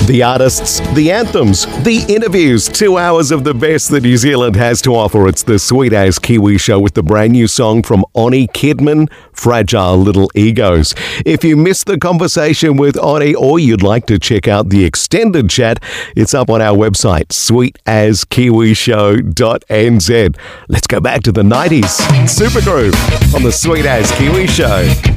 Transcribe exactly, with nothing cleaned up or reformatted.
The artists, the anthems, the interviews, two hours of the best that New Zealand has to offer. It's the Sweet As Kiwi Show with the brand new song from Oni Kidman, Fragile Little Egos. If you missed the conversation with Oni or you'd like to check out the extended chat, it's up on our website, sweet as kiwi show dot n z. Let's go back to the nineties. Supergroove on the Sweet As Kiwi Show.